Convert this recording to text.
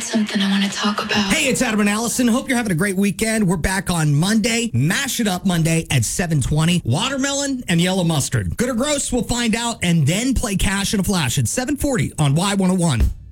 something I want to talk about. Hey, it's Adam and Allison. Hope you're having a great weekend. We're back on Monday. Mash It Up Monday at 7:20. Watermelon and yellow mustard. Good or gross, we'll find out, and then play Cash in a Flash at 7:40 on Y101.